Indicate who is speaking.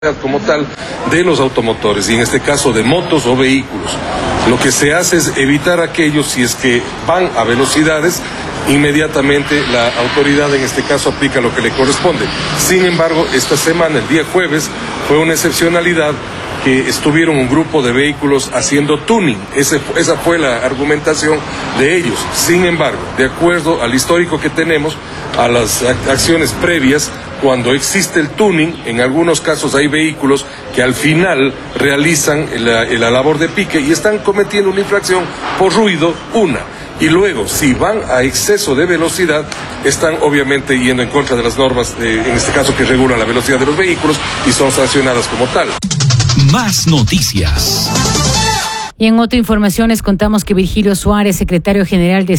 Speaker 1: como tal de los automotores y en este caso de motos o vehículos. Lo que se hace es evitar aquellos, si es que van a velocidades, inmediatamente la autoridad en este caso aplica lo que le corresponde. Sin embargo, esta semana, el día jueves, fue una excepcionalidad que estuvieron un grupo de vehículos haciendo tuning. Esa fue la argumentación de ellos. Sin embargo, de acuerdo al histórico que tenemos, a las acciones previas, cuando existe el tuning, en algunos casos hay vehículos que al final realizan la labor de pique y están cometiendo una infracción por ruido, y luego, si van a exceso de velocidad, están obviamente yendo en contra de las normas, en este caso que regulan la velocidad de los vehículos, y son sancionadas como tal.
Speaker 2: Más noticias.
Speaker 3: Y en otra información les contamos que Virgilio Suárez, secretario general de